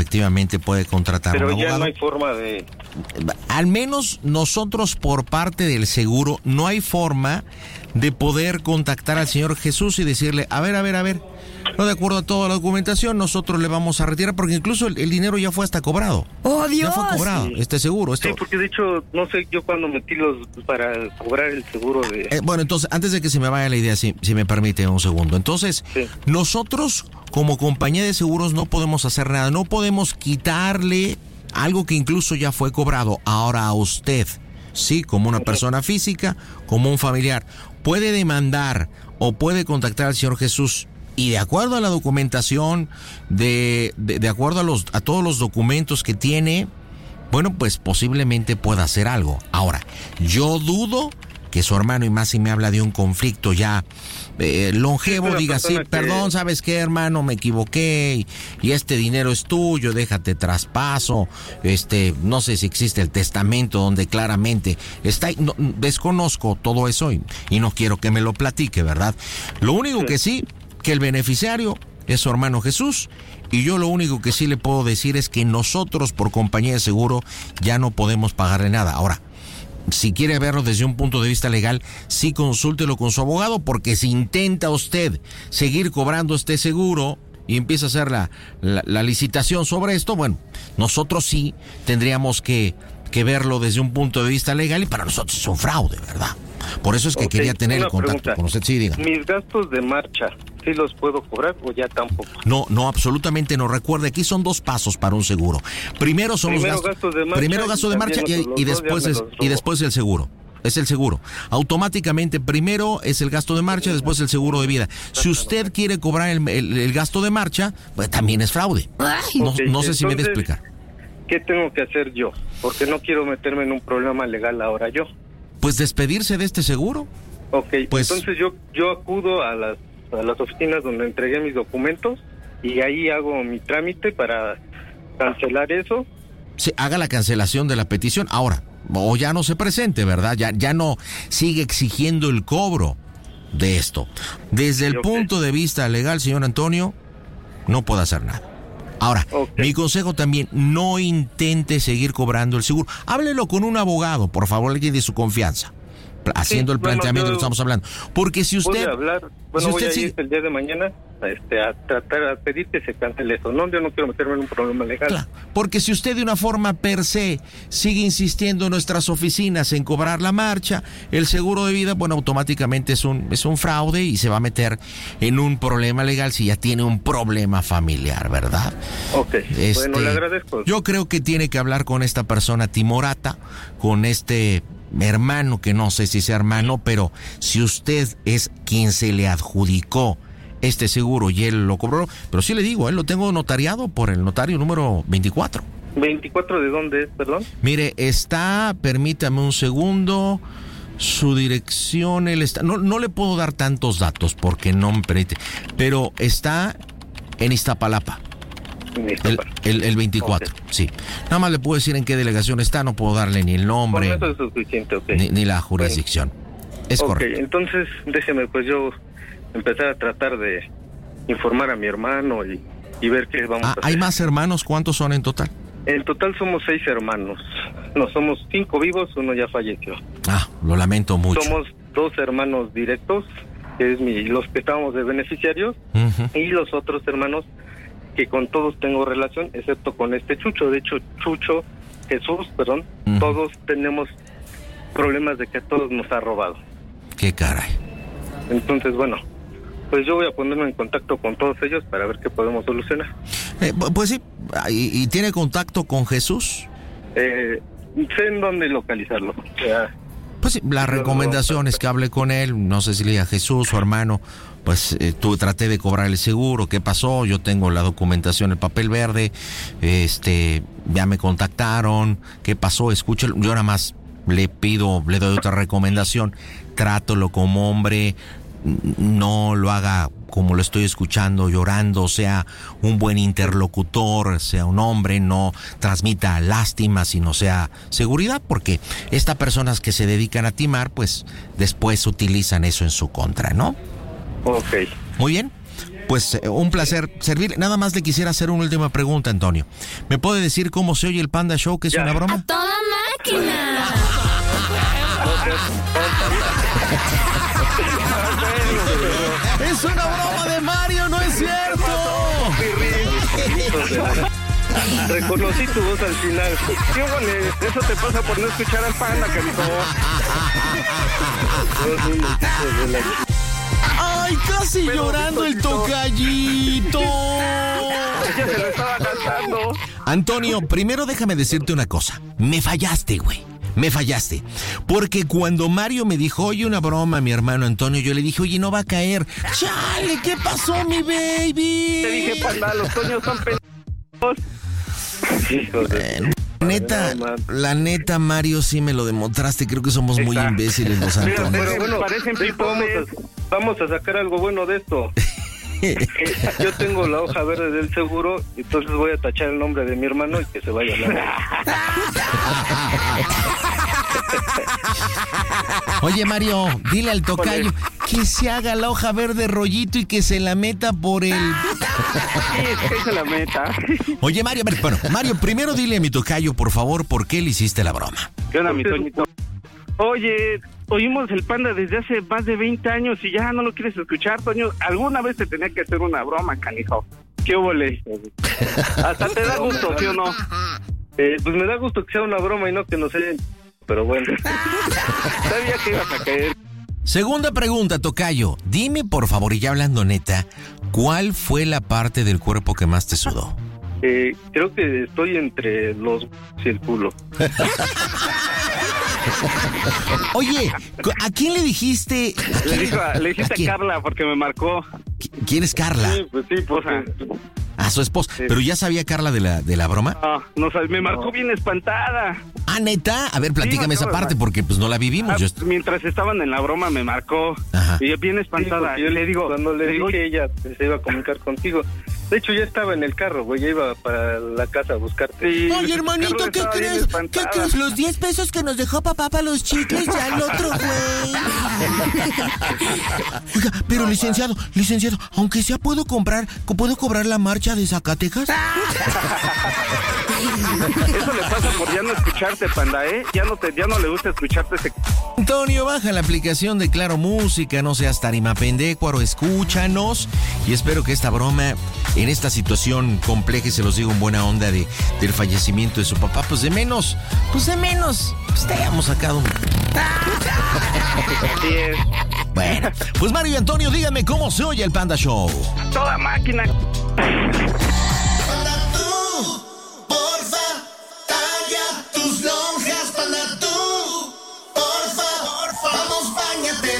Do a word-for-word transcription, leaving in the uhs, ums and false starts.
efectivamente puede contratar Pero un abogado. ya no hay forma de... Al menos nosotros por parte del seguro no hay forma de poder contactar al señor Jesús y decirle, a ver, a ver, a ver, no de acuerdo a toda la documentación, nosotros le vamos a retirar, porque incluso el, el dinero ya fue hasta cobrado. ¡Oh, Dios! Ya fue cobrado, sí. Este seguro. Esto... Sí, porque de hecho, no sé, yo cuando metí los para cobrar el seguro de... Eh, bueno, entonces, antes de que se me vaya la idea, si, si me permite un segundo. Entonces, sí. Nosotros como compañía de seguros no podemos hacer nada, no podemos quitarle algo que incluso ya fue cobrado. Ahora a usted, sí, como una persona física, como un familiar, puede demandar o puede contactar al señor Jesús y de acuerdo a la documentación, de, de, de acuerdo a, los, a todos los documentos que tiene, bueno, pues posiblemente pueda hacer algo. Ahora, yo dudo que su hermano, y más si me habla de un conflicto ya eh, longevo, diga sí, que... perdón, ¿sabes qué, hermano? Me equivoqué y, y este dinero es tuyo, déjate traspaso. Este, no sé si existe el testamento donde claramente está, no, desconozco todo eso y, y no quiero que me lo platique, ¿verdad? Lo único sí. que sí, que el beneficiario es su hermano Jesús, y yo lo único que sí le puedo decir es que nosotros por compañía de seguro ya no podemos pagarle nada. Ahora, si quiere verlo desde un punto de vista legal, sí consúltelo con su abogado, porque si intenta usted seguir cobrando este seguro y empieza a hacer la, la, la licitación sobre esto, bueno, nosotros sí tendríamos que, que verlo desde un punto de vista legal, y para nosotros es un fraude, ¿verdad? Por eso es que okay, quería tener el contacto pregunta. con usted. Sí, diga. ¿Mis gastos de marcha sí los puedo cobrar o ya tampoco? No, no, absolutamente no. Recuerde, aquí son dos pasos para un seguro. Primero son primero los gastos, gastos de marcha, primero gasto de marcha y, y después es, y después el seguro. Es el seguro. Automáticamente primero es el gasto de marcha, después el seguro de vida. Si usted quiere cobrar el, el, el gasto de marcha, pues también es fraude. No, okay, no sé entonces, si me de explicar. ¿Qué tengo que hacer yo? Porque no quiero meterme en un problema legal ahora yo. Pues despedirse de este seguro. Ok, pues, entonces yo yo acudo a las a las oficinas donde entregué mis documentos y ahí hago mi trámite para cancelar eso. Sí, haga la cancelación de la petición. Ahora, o ya no se presente, ¿verdad? Ya, ya no sigue exigiendo el cobro de esto. Desde el okay. punto de vista legal, señor Antonio, no puede hacer nada. Ahora, okay. mi consejo también, no intente seguir cobrando el seguro. Háblelo con un abogado, por favor, alguien de su confianza, haciendo sí, el planteamiento bueno, que estamos hablando. Porque si usted... Voy a hablar, bueno, si voy usted a ir sigue... el día de mañana este, a tratar, a pedir que se cancele eso. No, yo no quiero meterme en un problema legal. Claro, porque si usted de una forma per se sigue insistiendo en nuestras oficinas en cobrar la marcha, el seguro de vida, bueno, automáticamente es un, es un fraude y se va a meter en un problema legal si ya tiene un problema familiar, ¿verdad? Ok, este, bueno, le agradezco. Yo creo que tiene que hablar con esta persona timorata, con este... hermano, que no sé si sea hermano, pero si usted es quien se le adjudicó este seguro y él lo cobró, pero sí le digo, él lo tengo notariado por el notario número veinticuatro. ¿veinticuatro de dónde es, perdón? Mire, está, permítame un segundo, su dirección, él está, no, no le puedo dar tantos datos porque no me permite, pero está en Iztapalapa. El, el, el veinticuatro, okay. sí. Nada más le puedo decir en qué delegación está, no puedo darle ni el nombre, bueno, eso es suficiente, okay. ni, ni la jurisdicción. Bueno, es okay, correcto. Entonces, déjeme pues yo empezar a tratar de informar a mi hermano y, y ver qué vamos ah, a hacer. ¿Hay más hermanos? ¿Cuántos son en total? En total somos seis hermanos. No, somos cinco vivos, uno ya falleció. Ah, lo lamento mucho. Somos dos hermanos directos, que es mi, los que estábamos de beneficiarios, uh-huh. y los otros hermanos que con todos tengo relación, excepto con este Chucho. De hecho, Chucho, Jesús, perdón, uh-huh. todos tenemos problemas de que a todos nos ha robado. Qué caray. Entonces, bueno, pues yo voy a ponerme en contacto con todos ellos para ver qué podemos solucionar. Eh, pues sí, ¿y, y tiene contacto con Jesús? Eh, sé en dónde localizarlo. O sea, pues sí, la recomendación es que hable con él, no sé si le diga Jesús, su hermano, pues eh, tú traté de cobrar el seguro, ¿qué pasó? Yo tengo la documentación, el papel verde, este, ya me contactaron, ¿qué pasó? Escúchalo, yo nada más le pido, le doy otra recomendación, trátalo como hombre, no lo haga como lo estoy escuchando, llorando, sea un buen interlocutor, sea un hombre, no transmita lástima, sino sea seguridad, porque estas personas que se dedican a timar, pues después utilizan eso en su contra, ¿no? Ok. Muy bien. Pues eh, un placer servir. Nada más le quisiera hacer una última pregunta, Antonio. ¿Me puede decir cómo se oye el Panda Show, que es Ya. una broma? ¡A toda máquina! ¡Es una broma de Mario, no es cierto! Reconocí tu voz al final. ¿Qué vale? Eso te pasa por no escuchar al Panda, canijo. ¡Ay, casi Pero, llorando el Víctorcito. tocallito! Ya se lo estaba cantando. Antonio, primero déjame decirte una cosa. Me fallaste, güey. Me fallaste. Porque cuando Mario me dijo, oye, una broma, mi hermano Antonio, yo le dije, oye, no va a caer. ¡Chale! ¿Qué pasó, mi baby? Te dije, Panda, los Toños son pendejos. Hijo de... Neta, No, man. la neta, Mario, sí me lo demostraste. Creo que somos muy Está. imbéciles los Mira, Antonios. pero bueno, Parecen de esto vamos, pipones. a, vamos a sacar algo bueno de esto. Yo tengo la hoja verde del seguro, entonces voy a tachar el nombre de mi hermano y que se vaya a la... Oye, Mario, dile al tocayo que se haga la hoja verde rollito y que se la meta por el... Sí, es que hice la meta. Oye, Mario, a ver, bueno, Mario, primero dile a mi tocayo, por favor, por qué le hiciste la broma. ¿Qué onda, mi Toñito? Oye, oímos el Panda desde hace más de veinte años y ya no lo quieres escuchar, Toño. Alguna vez te tenía que hacer una broma, canijo. ¿Qué huele? Hasta te da gusto, ¿sí o no? Eh, pues me da gusto que sea una broma y no que nos hayan... Pero bueno. Sabía que ibas a caer. Segunda pregunta, tocayo. Dime, por favor, y ya hablando neta, ¿cuál fue la parte del cuerpo que más te sudó? Eh, creo que estoy entre los y el culo. Oye, ¿a quién le dijiste? ¿A Le, quién- dijo a- le dijiste a quién? a Carla porque me marcó. ¿Quién es Carla? Sí, pues sí, porque... A su esposa. ¿Pero ya sabía Carla de la, de la broma? Ah, no sabes, me marcó bien espantada. Ah, ¿neta? A ver, platícame Sí, esa me acabo de parte mar- porque pues no la vivimos. Ah, Yo- mientras estaban en la broma me marcó. Ajá. Y yo bien Sí, espantada. porque yo le digo, cuando le digo, dije ella se iba a comunicar contigo. De hecho ya estaba en el carro, güey, ya iba para la casa a buscarte. sí, Oye, hermanito, Carla ¿qué estaba bien crees? ¿Qué espantada. crees? Los diez pesos que nos dejó papá para los chicles, ya el otro, güey. Oiga, pero licenciado, licenciado, aunque sea, ¿puedo comprar, puedo cobrar la marcha de Zacatecas? Eso le pasa por ya no escucharte, Panda, ¿eh? Ya no te, ya no le gusta escucharte ese... Antonio, baja la aplicación de Claro Música, no seas tarima pendécuaro, escúchanos y espero que esta broma, en esta situación compleja, y se los digo en buena onda de, del fallecimiento de su papá, pues de menos, pues de menos, pues te hayamos sacado un... Así es. Bueno, pues Mario y Antonio, díganme cómo se oye el Panda Show. Toda máquina.